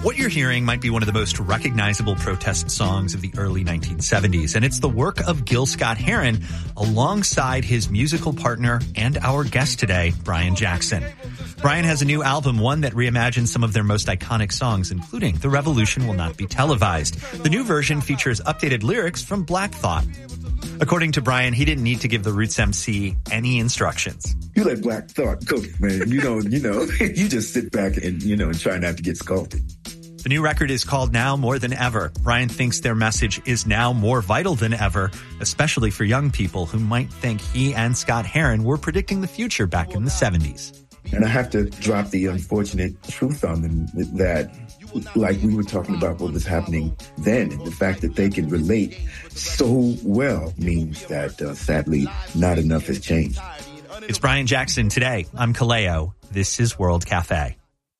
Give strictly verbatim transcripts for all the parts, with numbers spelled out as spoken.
What you're hearing might be one of the most recognizable protest songs of the early nineteen seventies, and it's the work of Gil Scott-Heron alongside his musical partner and our guest today, Brian Jackson. Brian has a new album, one that reimagines some of their most iconic songs, including The Revolution Will Not Be Televised. The new version features updated lyrics from Black Thought. According to Brian, he didn't need to give the Roots M C any instructions. You let Black Thought cook, man. You know, you know, you just sit back and, you know, and try not to get scalded. The new record is called Now More Than Ever. Brian thinks their message is now more vital than ever, especially for young people who might think he and Scott-Heron were predicting the future back in the seventies. And I have to drop the unfortunate truth on them that, like we were talking about what was happening then, and the fact that they can relate so well means that, uh, sadly, not enough has changed. It's Brian Jackson today. I'm Kaleo. This is World Cafe.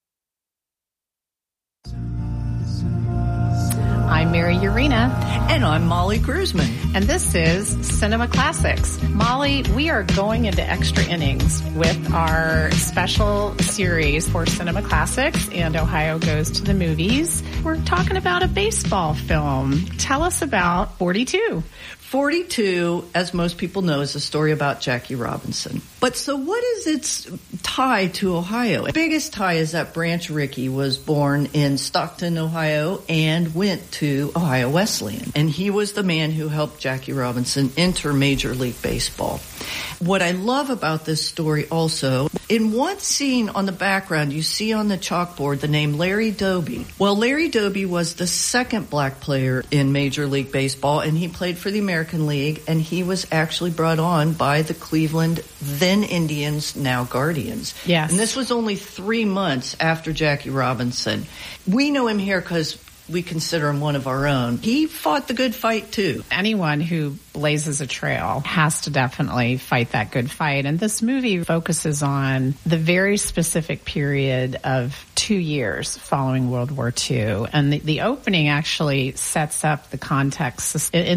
I'm Mary Urena. And I'm Molly Gruzman. And this is Cinema Classics. Molly, we are going into extra innings with our special series for Cinema Classics and Ohio Goes to the Movies. We're talking about a baseball film. Tell us about forty-two. forty-two, as most people know, is a story about Jackie Robinson. But so what is its tie to Ohio? The biggest tie is that Branch Rickey was born in Stockton, Ohio, and went to Ohio Wesleyan. And he was the man who helped Jackie Robinson enter Major League Baseball. What I love about this story also, in one scene on the background, you see on the chalkboard the name Larry Doby. Well, Larry Doby was the second black player in Major League Baseball, and he played for the American League, and he was actually brought on by the Cleveland, then Indians, now Guardians. Yes. And this was only three months after Jackie Robinson. We know him here because we consider him one of our own. He fought the good fight, too. Anyone who blazes a trail has to definitely fight that good fight. And this movie focuses on the very specific period of two years following World War Two. And the, the opening actually sets up the context. It,